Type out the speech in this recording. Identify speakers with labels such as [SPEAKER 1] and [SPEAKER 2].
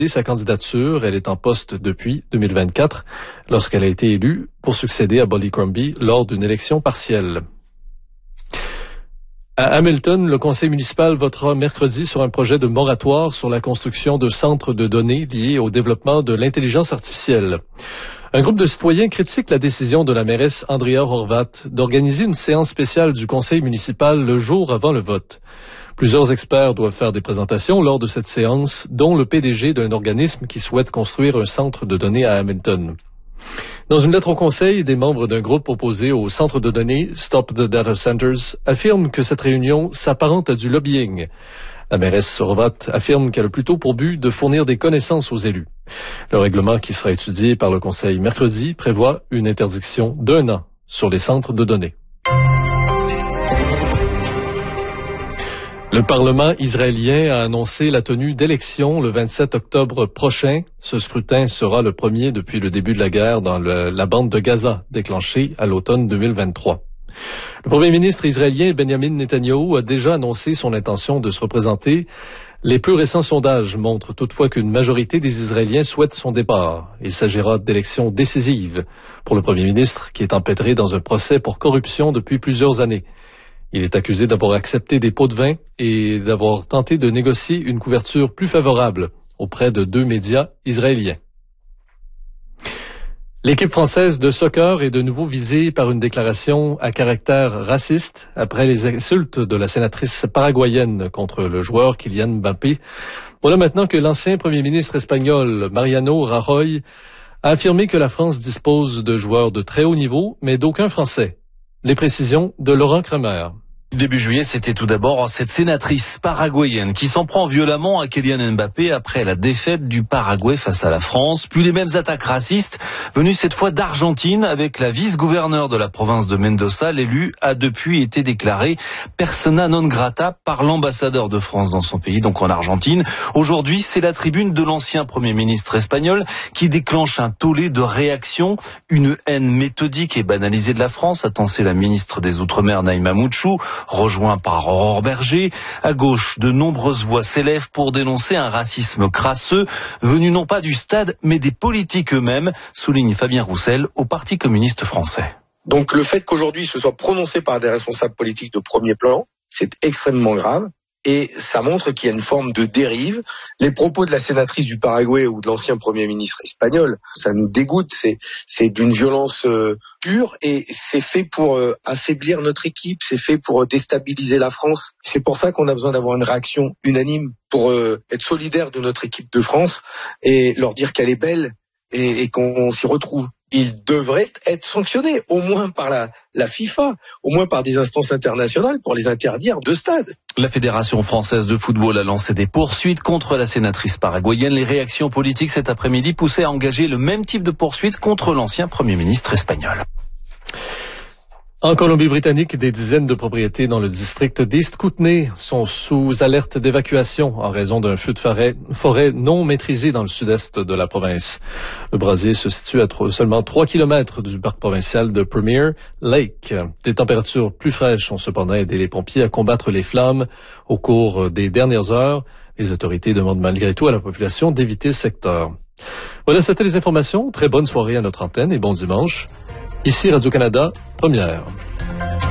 [SPEAKER 1] sa candidature. Elle est en poste depuis 2024, lorsqu'elle a été élue pour succéder à Bolly Crombie lors d'une élection partielle. À Hamilton, le conseil municipal votera mercredi sur un projet de moratoire sur la construction de centres de données liés au développement de l'intelligence artificielle. Un groupe de citoyens critique la décision de la mairesse Andrea Horvat d'organiser une séance spéciale du conseil municipal le jour avant le vote. Plusieurs experts doivent faire des présentations lors de cette séance, dont le PDG d'un organisme qui souhaite construire un centre de données à Hamilton. Dans une lettre au conseil, des membres d'un groupe opposé au centre de données Stop the Data Centers affirment que cette réunion s'apparente à du lobbying. La mairesse Horvat affirme qu'elle a plutôt pour but de fournir des connaissances aux élus. Le règlement qui sera étudié par le conseil mercredi prévoit une interdiction d'1 an sur les centres de données. Le Parlement israélien a annoncé la tenue d'élections le 27 octobre prochain. Ce scrutin sera le premier depuis le début de la guerre dans la bande de Gaza, déclenchée à l'automne 2023. Le premier ministre israélien Benjamin Netanyahu a déjà annoncé son intention de se représenter. Les plus récents sondages montrent toutefois qu'une majorité des Israéliens souhaitent son départ. Il s'agira d'élections décisives pour le premier ministre qui est empêtré dans un procès pour corruption depuis plusieurs années. Il est accusé d'avoir accepté des pots de vin et d'avoir tenté de négocier une couverture plus favorable auprès de 2 médias israéliens. L'équipe française de soccer est de nouveau visée par une déclaration à caractère raciste après les insultes de la sénatrice paraguayenne contre le joueur Kylian Mbappé. Voilà maintenant que l'ancien premier ministre espagnol Mariano Rajoy a affirmé que la France dispose de joueurs de très haut niveau, mais d'aucun Français. Les précisions de Laurent Kremer.
[SPEAKER 2] Début juillet, c'était tout d'abord cette sénatrice paraguayenne qui s'en prend violemment à Kylian Mbappé après la défaite du Paraguay face à la France. Puis les mêmes attaques racistes venues cette fois d'Argentine avec la vice-gouverneure de la province de Mendoza. L'élu a depuis été déclaré persona non grata par l'ambassadeur de France dans son pays, donc en Argentine. Aujourd'hui, c'est la tribune de l'ancien premier ministre espagnol qui déclenche un tollé de réactions. Une haine méthodique et banalisée de la France, a tensé la ministre des Outre-mer Naïma Mouchou, rejoint par Aurore Berger. À gauche, de nombreuses voix s'élèvent pour dénoncer un racisme crasseux, venu non pas du stade, mais des politiques eux-mêmes, souligne Fabien Roussel au Parti communiste français.
[SPEAKER 3] Donc le fait qu'aujourd'hui ce soit prononcé par des responsables politiques de premier plan, c'est extrêmement grave. Et ça montre qu'il y a une forme de dérive. Les propos de la sénatrice du Paraguay ou de l'ancien premier ministre espagnol, ça nous dégoûte. C'est d'une violence pure et c'est fait pour affaiblir notre équipe. C'est fait pour déstabiliser la France. C'est pour ça qu'on a besoin d'avoir une réaction unanime pour être solidaire de notre équipe de France et leur dire qu'elle est belle et qu'on s'y retrouve. Il devrait être sanctionné, au moins par la FIFA, au moins par des instances internationales pour les interdire de stade.
[SPEAKER 2] La Fédération française de football a lancé des poursuites contre la sénatrice paraguayenne. Les réactions politiques cet après-midi poussaient à engager le même type de poursuite contre l'ancien Premier ministre espagnol.
[SPEAKER 1] En Colombie-Britannique, des dizaines de propriétés dans le district d'East Kootenay sont sous alerte d'évacuation en raison d'un feu de forêt non maîtrisé dans le sud-est de la province. Le brasier se situe à seulement 3 kilomètres du parc provincial de Premier Lake. Des températures plus fraîches ont cependant aidé les pompiers à combattre les flammes au cours des dernières heures. Les autorités demandent malgré tout à la population d'éviter le secteur. Voilà, c'était les informations. Très bonne soirée à notre antenne et bon dimanche. Ici Radio-Canada, Première.